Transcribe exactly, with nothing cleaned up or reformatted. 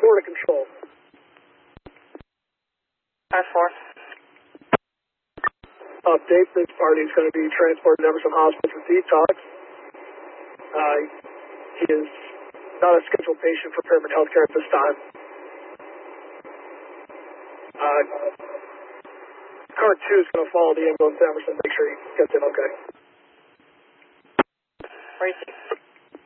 four to control. five four. Update, this party is going to be transported to Emerson Hospital for detox. Uh, he is not a scheduled patient for Pyramid Healthcare at this time. Uh, car two is going to follow the ambulance to Emerson, make sure he gets in okay. Where is he?